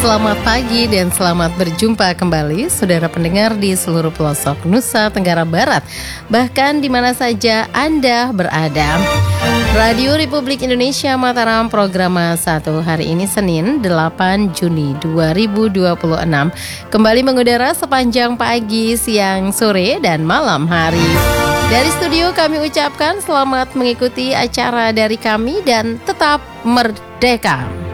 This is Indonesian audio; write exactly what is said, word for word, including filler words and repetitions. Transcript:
Selamat pagi dan selamat berjumpa kembali saudara pendengar di seluruh pelosok Nusa Tenggara Barat, bahkan di mana saja Anda berada. Radio Republik Indonesia Mataram program satu hari ini Senin delapan Juni dua ribu dua puluh enam kembali mengudara sepanjang pagi, siang, sore, dan malam hari. Dari studio kami ucapkan selamat mengikuti acara dari kami dan tetap merdeka.